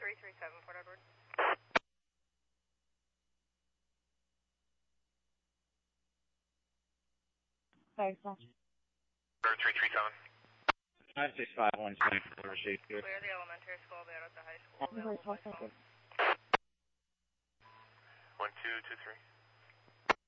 337, Port Edward. Thanks, much. Bird 337. 965, 174, received. Clear the elementary school, Bayonetta High School. Wait, talk about it. 1223.